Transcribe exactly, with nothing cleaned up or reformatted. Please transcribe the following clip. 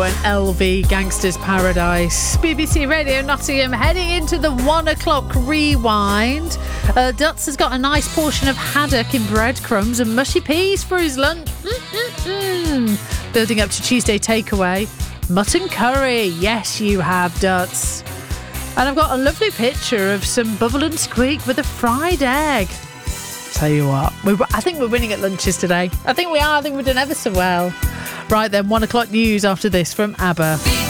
and L V Gangsters Paradise. B B C Radio Nottingham heading into the one o'clock rewind. Uh, Dutz has got a nice portion of haddock in breadcrumbs and mushy peas for his lunch. Mm-mm-mm. Building up to Tuesday takeaway. Mutton curry. Yes, you have, Dutz. And I've got a lovely picture of some bubble and squeak with a fried egg. Tell you what, we, I think we're winning at lunches today. I think we are. I think we're doing ever so well. Right then, one o'clock news after this from ABBA.